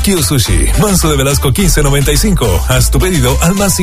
Tokyo Sushi, Manso de Velasco 1595. Haz tu pedido al más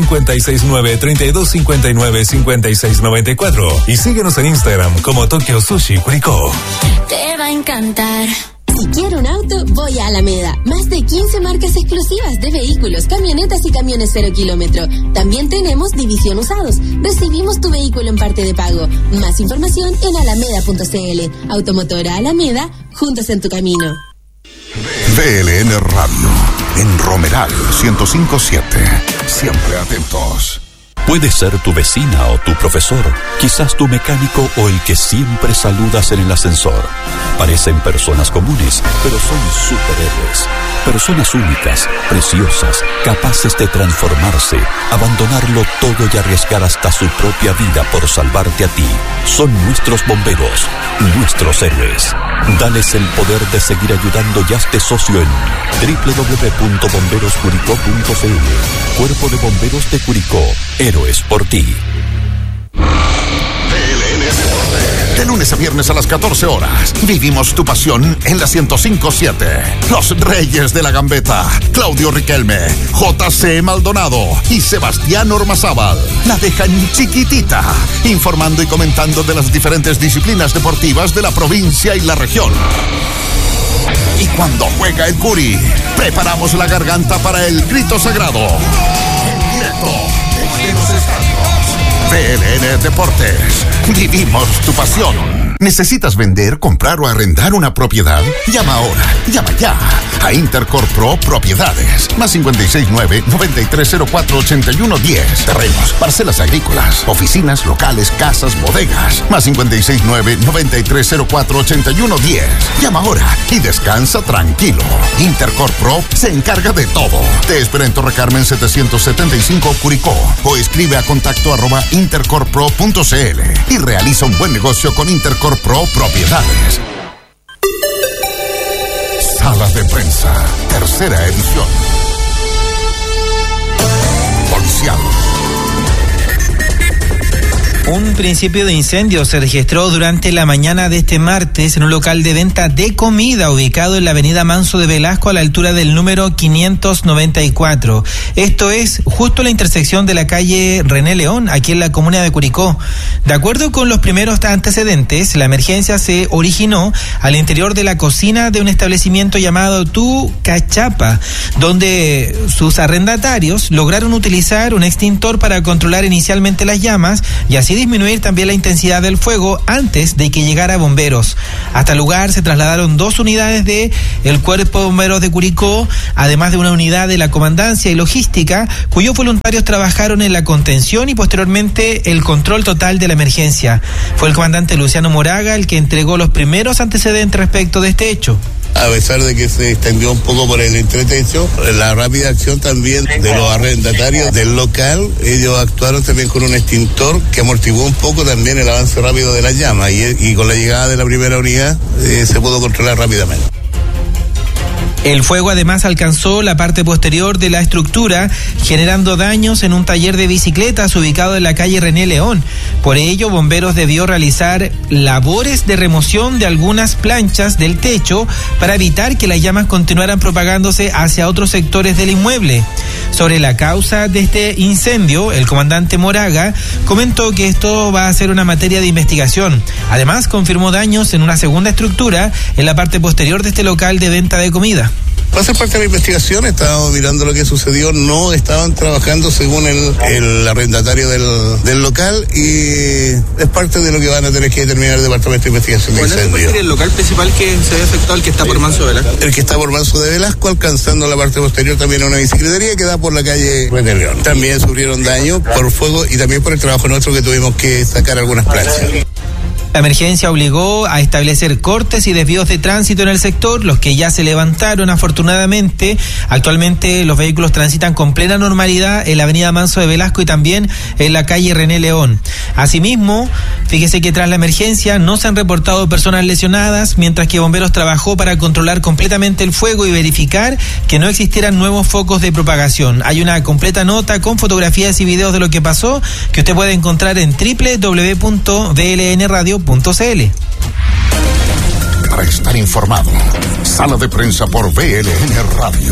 569-3259-5694. Y síguenos en Instagram como Tokyo Sushi Curicó. Te va a encantar. Si quiero un auto, voy a Alameda. Más de 15 marcas exclusivas de vehículos, camionetas y camiones 0 kilómetro. También tenemos división usados. Recibimos tu vehículo en parte de pago. Más información en alameda.cl. Automotora Alameda, juntos en tu camino. DLN Radio, en Romeral 105.7. Siempre atentos. Puede ser tu vecina o tu profesor, quizás tu mecánico o el que siempre saludas en el ascensor. Parecen personas comunes, pero son superhéroes. Personas únicas, preciosas, capaces de transformarse, abandonarlo todo y arriesgar hasta su propia vida por salvarte a ti. Son nuestros bomberos, nuestros héroes. Dales el poder de seguir ayudando y hazte socio en www.bomberoscuricó.cl. Cuerpo de Bomberos de Curicó. Héroes por ti. De lunes a viernes a las 14 horas. Vivimos tu pasión en la 105.7. Los Reyes de la Gambeta. Claudio Riquelme, JC Maldonado y Sebastián Ormazábal. La dejan chiquitita, informando y comentando de las diferentes disciplinas deportivas de la provincia y la región. Y cuando juega el Curi, preparamos la garganta para el grito sagrado. En directo, desde los estadios. DLN Deportes. Vivimos tu pasión. ¿Necesitas vender, comprar o arrendar una propiedad? Llama ahora, llama ya a Intercorpro Propiedades. Más 569-9304-8110. Terrenos, parcelas agrícolas, oficinas, locales, casas, bodegas. Más 569-9304-8110. Llama ahora y descansa tranquilo. Intercorpro se encarga de todo. Te espera en Torre Carmen 775 Curicó o escribe a contacto@intercorpro.cl y realiza un buen negocio con Intercorpro Propiedades. Sala de Prensa, tercera edición. Policial. Un principio de incendio se registró durante la mañana de este martes en un local de venta de comida ubicado en la avenida Manso de Velasco a la altura del número 594. Esto es justo la intersección de la calle René León, aquí en la comuna de Curicó. De acuerdo con los primeros antecedentes, la emergencia se originó al interior de la cocina de un establecimiento llamado Tu Cachapa, donde sus arrendatarios lograron utilizar un extintor para controlar inicialmente las llamas y así disminuir también la intensidad del fuego antes de que llegara bomberos. Hasta el lugar se trasladaron 2 unidades de el Cuerpo de Bomberos de Curicó, además de una unidad de la Comandancia y Logística, cuyos voluntarios trabajaron en la contención y posteriormente el control total de la emergencia. Fue el comandante Luciano Moraga el que entregó los primeros antecedentes respecto de este hecho. A pesar de que se extendió un poco por el entretecho, la rápida acción también de los arrendatarios del local, ellos actuaron también con un extintor que amortiguó un poco también el avance rápido de las llamas y con la llegada de la primera unidad se pudo controlar rápidamente. El fuego además alcanzó la parte posterior de la estructura, generando daños en un taller de bicicletas ubicado en la calle René León. Por ello, bomberos debió realizar labores de remoción de algunas planchas del techo para evitar que las llamas continuaran propagándose hacia otros sectores del inmueble. Sobre la causa de este incendio, el comandante Moraga comentó que esto va a ser una materia de investigación. Además, confirmó daños en una segunda estructura en la parte posterior de este local de venta de comida. Va a ser parte de la investigación, estábamos mirando lo que sucedió, no estaban trabajando según el arrendatario del local y es parte de lo que van a tener que determinar el Departamento de Investigación de Incendios. ¿Cuál es el local principal que se ve afectado, el que está por Manso de Velasco? El que está por Manso de Velasco, alcanzando la parte posterior también a una bicicletería que da por la calle René León. También sufrieron daño por fuego y también por el trabajo nuestro que tuvimos que sacar algunas planchas. La emergencia obligó a establecer cortes y desvíos de tránsito en el sector, los que ya se levantaron afortunadamente. Actualmente los vehículos transitan con plena normalidad en la avenida Manso de Velasco y también en la calle René León. Asimismo, fíjese que tras la emergencia no se han reportado personas lesionadas, mientras que bomberos trabajó para controlar completamente el fuego y verificar que no existieran nuevos focos de propagación. Hay una completa nota con fotografías y videos de lo que pasó que usted puede encontrar en www.dlnradio.cl. Para estar informado, Sala de prensa por BLN Radio.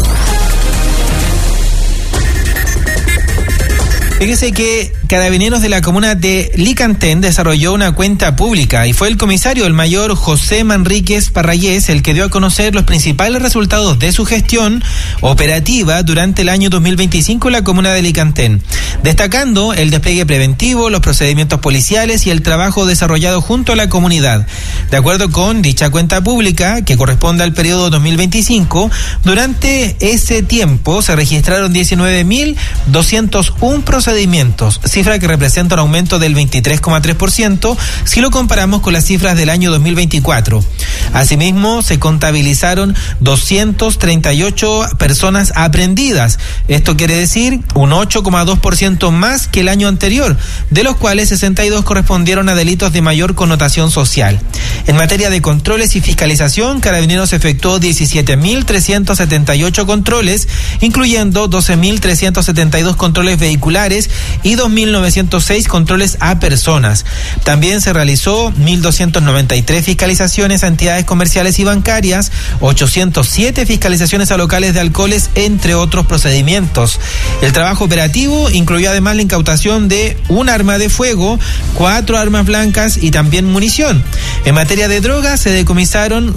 Fíjese que Carabineros de la comuna de Licantén desarrolló una cuenta pública y fue el comisario, el mayor José Manríquez Parrayés, el que dio a conocer los principales resultados de su gestión operativa durante el año 2025 en la comuna de Licantén, destacando el despliegue preventivo, los procedimientos policiales y el trabajo desarrollado junto a la comunidad. De acuerdo con dicha cuenta pública, que corresponde al periodo 2025, durante ese tiempo se registraron 19.201 procedimientos, cifra que representa un aumento del 23,3% si lo comparamos con las cifras del año 2024. Asimismo, se contabilizaron 238 personas aprehendidas. Esto quiere decir un 8,2% más que el año anterior, de los cuales 62 correspondieron a delitos de mayor connotación social. En materia de controles y fiscalización, Carabineros efectuó 17.378 controles, incluyendo 12.372 controles vehiculares y 2.906 controles a personas. También se realizó 1.293 fiscalizaciones a entidades comerciales y bancarias, 807 fiscalizaciones a locales de alcoholes, entre otros procedimientos. El trabajo operativo incluyó además la incautación de un arma de fuego, 4 armas blancas y también munición. En materia de drogas se decomisaron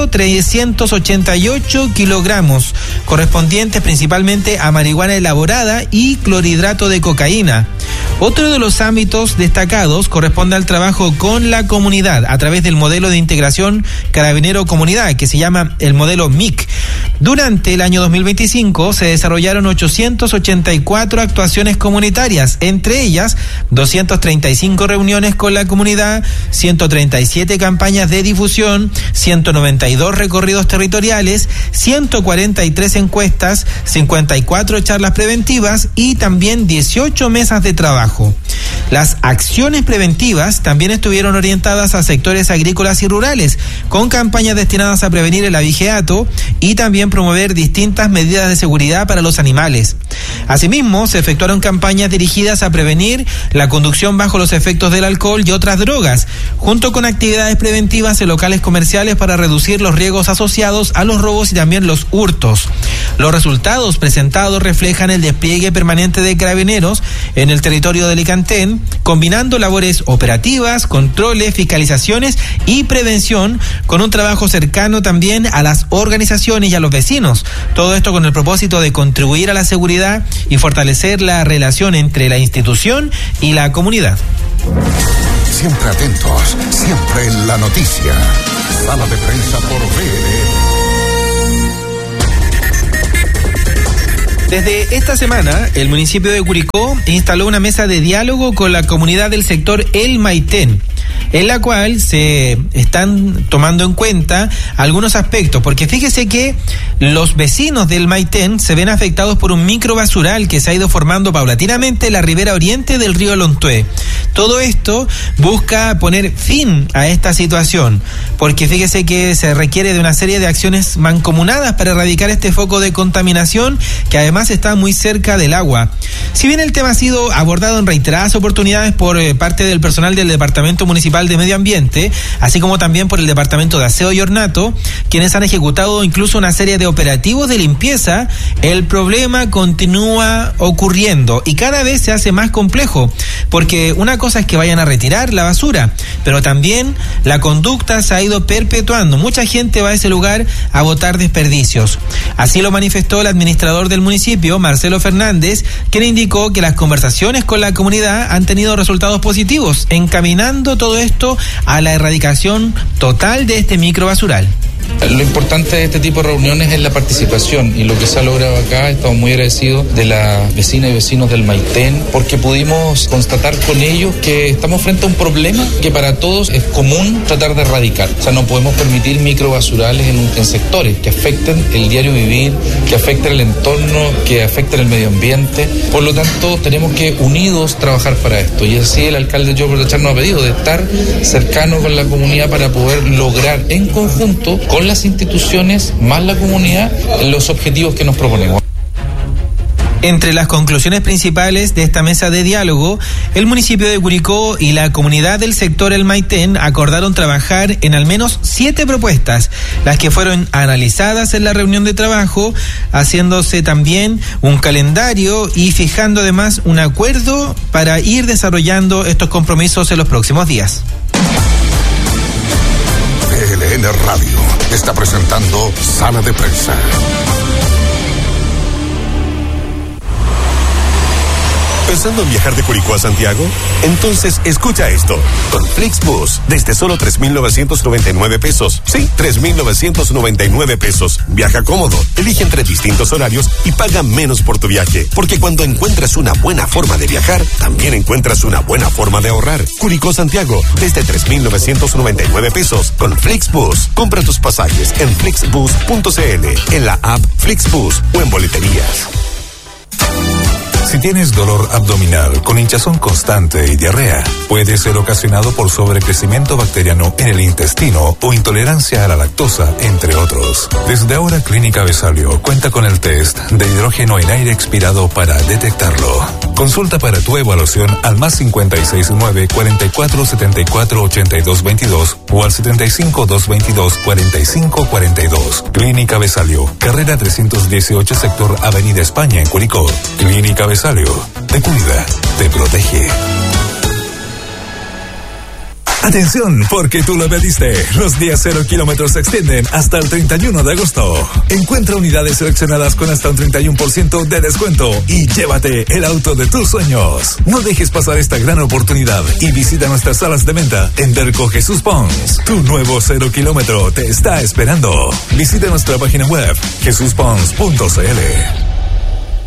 0,388 kilogramos, correspondientes principalmente a marihuana elaborada y clorhidrato de cocaína. Otro de los ámbitos destacados corresponde al trabajo con la comunidad a través del modelo de integración Carabinero Comunidad, que se llama el modelo MIC. Durante el año 2025 se desarrollaron 884 actuaciones comunitarias, entre ellas 235 reuniones con la comunidad, 137 campañas de difusión, 192 recorridos territoriales, 143 encuestas, 54 charlas preventivas y también 18 mesas de trabajo. Las acciones preventivas también estuvieron orientadas a sectores agrícolas y rurales, con campañas destinadas a prevenir el abigeato y también promover distintas medidas de seguridad para los animales. Asimismo, se efectuaron campañas dirigidas a prevenir la conducción bajo los efectos del alcohol y otras drogas, junto con actividades preventivas en locales comerciales para reducir los riesgos asociados a los robos y también los hurtos. Los resultados presentados reflejan el despliegue permanente de Carabineros en el territorio de Licantén, combinando labores operativas, controles, fiscalizaciones y prevención, con un trabajo cercano también a las organizaciones y a los vecinos. Todo esto con el propósito de contribuir a la seguridad y fortalecer la relación entre la institución y la comunidad. Siempre atentos, siempre en la noticia. Sala de prensa por BLN. Desde esta semana, el municipio de Curicó instaló una mesa de diálogo con la comunidad del sector El Maitén, en la cual se están tomando en cuenta algunos aspectos, porque fíjese que los vecinos del Maitén se ven afectados por un microbasural que se ha ido formando paulatinamente en la ribera oriente del río Lontué. Todo esto busca poner fin a esta situación, porque fíjese que se requiere de una serie de acciones mancomunadas para erradicar este foco de contaminación que además está muy cerca del agua. Si bien el tema ha sido abordado en reiteradas oportunidades por parte del personal del Departamento Municipal de Medio Ambiente, así como también por el Departamento de Aseo y Ornato, quienes han ejecutado incluso una serie de operativos de limpieza, el problema continúa ocurriendo y cada vez se hace más complejo, porque una cosa es que vayan a retirar la basura, pero también la conducta se ha ido perpetuando. Mucha gente va a ese lugar a botar desperdicios. Así lo manifestó el administrador del municipio, Marcelo Fernández, quien indicó que las conversaciones con la comunidad han tenido resultados positivos, encaminando todo esto a la erradicación total de este microbasural. Lo importante de este tipo de reuniones es la participación y lo que se ha logrado acá. Estamos muy agradecidos de las vecinas y vecinos del Maitén porque pudimos constatar con ellos que estamos frente a un problema que para todos es común tratar de erradicar. O sea, no podemos permitir microbasurales en sectores que afecten el diario vivir, que afecten el entorno, que afecten el medio ambiente. Por lo tanto, tenemos que unidos trabajar para esto. Y así el alcalde Joe Bordachar nos ha pedido de estar cercano con la comunidad para poder lograr en conjunto con las instituciones más la comunidad los objetivos que nos proponemos. Entre las conclusiones principales de esta mesa de diálogo, el municipio de Curicó y la comunidad del sector El Maitén acordaron trabajar en al menos 7 propuestas, las que fueron analizadas en la reunión de trabajo, haciéndose también un calendario y fijando además un acuerdo para ir desarrollando estos compromisos en los próximos días. PLN Radio está presentando Sala de Prensa. ¿Pensando en viajar de Curicó a Santiago? Entonces escucha esto. Con Flixbus, desde solo 3,999 pesos. Sí, 3,999 pesos. Viaja cómodo, elige entre distintos horarios y paga menos por tu viaje. Porque cuando encuentras una buena forma de viajar, también encuentras una buena forma de ahorrar. Curicó Santiago, desde 3,999 pesos. Con Flixbus, compra tus pasajes en flixbus.cl, en la app Flixbus o en boleterías. Si tienes dolor abdominal con hinchazón constante y diarrea, puede ser ocasionado por sobrecrecimiento bacteriano en el intestino o intolerancia a la lactosa, entre otros. Desde ahora, Clínica Besalio cuenta con el test de hidrógeno en aire expirado para detectarlo. Consulta para tu evaluación al +569 44 74 82 22 o al 75 222 45 42. Clínica Besalio, carrera 318, sector Avenida España, en Curicó. Clínica Besalio te cuida, te protege. Atención, porque tú lo pediste. Los días 0 kilómetros se extienden hasta el 31 de agosto. Encuentra unidades seleccionadas con hasta un 31% de descuento y llévate el auto de tus sueños. No dejes pasar esta gran oportunidad y visita nuestras salas de venta en Derco Jesús Pons. Tu nuevo 0 kilómetro te está esperando. Visita nuestra página web jesuspons.cl.